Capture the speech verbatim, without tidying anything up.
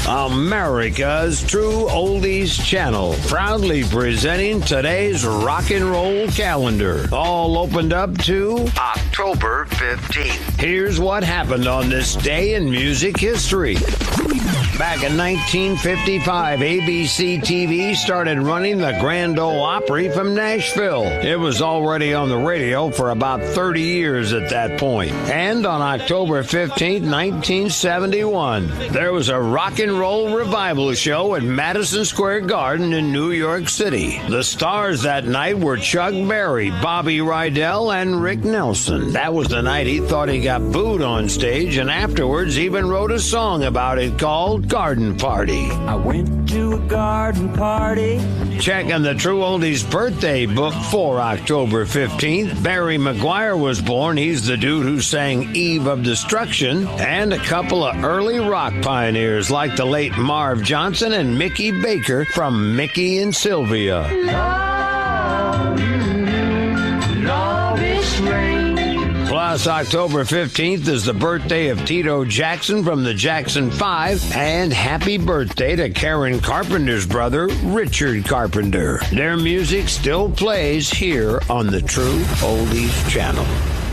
America's True Oldies Channel, proudly presenting today's rock and roll calendar. All opened up to October fifteenth. Here's what happened on this day in music history. Back in nineteen fifty-five, A B C T V started running the Grand Ole Opry from Nashville. It was already on the radio for about thirty years at that point. And on October fifteenth, nineteen seventy-one, there was a rock and roll revival show at Madison Square Garden in New York City. The stars that night were Chuck Berry, Bobby Rydell, and Rick Nelson. That was the night he thought he got booed on stage, and afterwards even wrote a song about it called Garden Party. I went to a garden party. Checking the True Oldies birthday book for October fifteenth, Barry McGuire was born. He's the dude who sang Eve of Destruction. And a couple of early rock pioneers like the late Marv Johnson and Mickey Baker from Mickey and Sylvia. Love, love is rain. Plus, October fifteenth is the birthday of Tito Jackson from the Jackson Five, and happy birthday to Karen Carpenter's brother, Richard Carpenter. Their music still plays here on the True Oldies Channel.